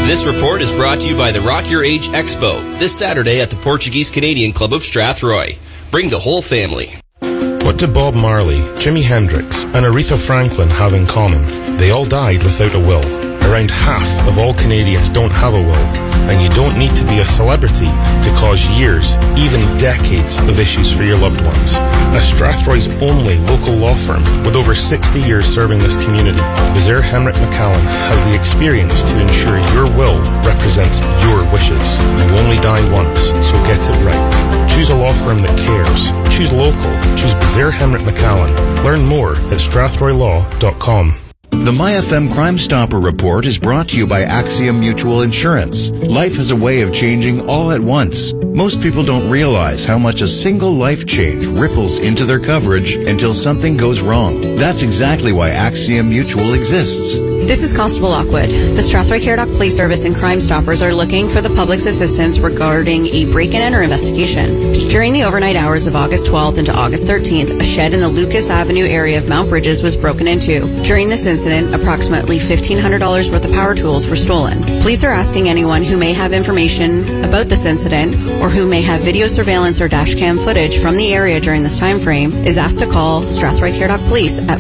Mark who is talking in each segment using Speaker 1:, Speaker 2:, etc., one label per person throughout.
Speaker 1: This report is brought to you by the Rock Your Age Expo, this Saturday at the Portuguese Canadian Club of Strathroy. Bring the whole family.
Speaker 2: What do Bob Marley, Jimi Hendrix, and Aretha Franklin have in common? They all died without a will. Around half of all Canadians don't have a will, and you don't need to be a celebrity to cause years, even decades of issues for your loved ones. As Strathroy's only local law firm with over 60 years serving this community, Bizerre Henrik McCallan has the experience to ensure your will represents your wishes. You only die once, so get it right. Choose a law firm that cares. Choose local. Choose Bizerre Henrik McCallan. Learn more at strathroylaw.com.
Speaker 3: The MyFM Crime Stopper report is brought to you by Axiom Mutual Insurance. Life has a way of changing all at once. Most people don't realize how much a single life change ripples into their coverage until something goes wrong. That's exactly why Axiom Mutual exists.
Speaker 4: This is Constable Lockwood. The Strathroy Caradoc Police Service and Crime Stoppers are looking for the public's assistance regarding a break-in-enter investigation. During the overnight hours of August 12th into August 13th, a shed in the Lucas Avenue area of Mount Bridges was broken into. During this incident, approximately $1,500 worth of power tools were stolen. Police are asking anyone who may have information about this incident or who may have video surveillance or dash cam footage from the area during this time frame is asked to call Strathroy Caradoc Police at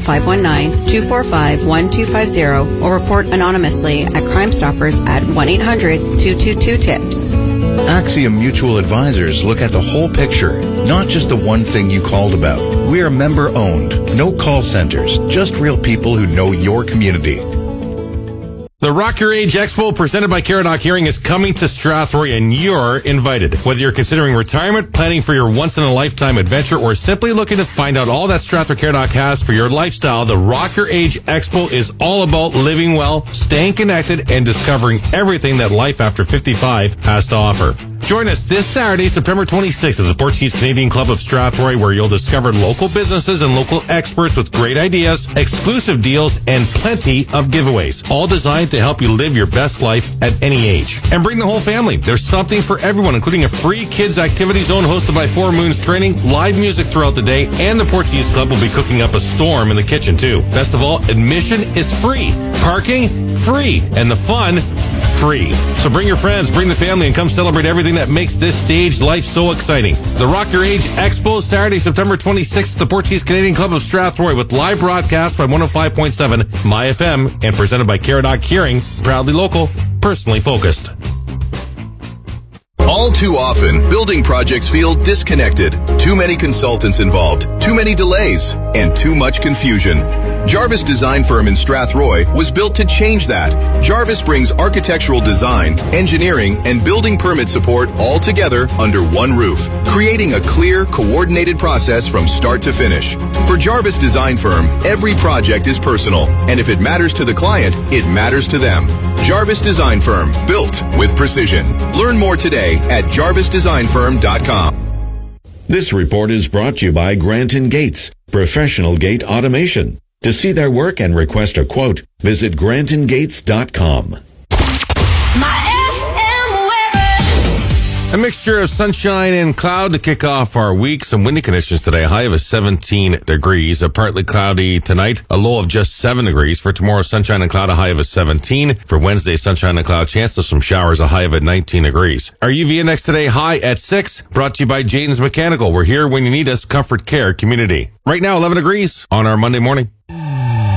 Speaker 4: 519-245-1250 or report anonymously at Crime Stoppers at 1-800-222-TIPS.
Speaker 3: Axiom Mutual Advisors look at the whole picture, not just the one thing you called about. We are member-owned, no call centers, just real people who know your community.
Speaker 5: The Rock Your Age Expo presented by Caradoc Hearing is coming to Strathroy, and you're invited. Whether you're considering retirement, planning for your once-in-a-lifetime adventure, or simply looking to find out all that Strathroy Caradoc has for your lifestyle, the Rock Your Age Expo is all about living well, staying connected, and discovering everything that life after 55 has to offer. Join us this Saturday, September 26th at the Portuguese Canadian Club of Strathroy, where you'll discover local businesses and local experts with great ideas, exclusive deals, and plenty of giveaways, all designed to help you live your best life at any age. And bring the whole family. There's something for everyone, including a free kids activity zone hosted by Four Moons Training, live music throughout the day, and the Portuguese Club will be cooking up a storm in the kitchen, too. Best of all, admission is free. Parking, free. And the fun, free. So bring your friends, bring the family, and come celebrate everything that makes this stage life so exciting. The Rock Your Age Expo, Saturday, September 26th at the Portuguese Canadian Club of Strathroy, with live broadcast by 105.7 MyFM and presented by Caradoc Hearing, proudly local, personally focused.
Speaker 6: All too often, building projects feel disconnected. Too many consultants involved, too many delays, and too much confusion. Jarvis Design Firm in Strathroy was built to change that. Jarvis brings architectural design, engineering, and building permit support all together under one roof, creating a clear, coordinated process from start to finish. For Jarvis Design Firm, every project is personal, and if it matters to the client, it matters to them. Jarvis Design Firm, built with precision. Learn more today at jarvisdesignfirm.com.
Speaker 7: This report is brought to you by Grant & Gates, professional gate automation. To see their work and request a quote, visit grantandgates.com.
Speaker 5: A mixture of sunshine and cloud to kick off our week. Some windy conditions today. A high of 17 degrees. A partly cloudy tonight. A low of just 7 degrees. For tomorrow, sunshine and cloud, a high of 17. For Wednesday, sunshine and cloud, chance of some showers, a high of 19 degrees. Our UV index today, high at 6. Brought to you by Jaden's Mechanical. We're here when you need us. Comfort Care Community. Right now, 11 degrees on our Monday morning.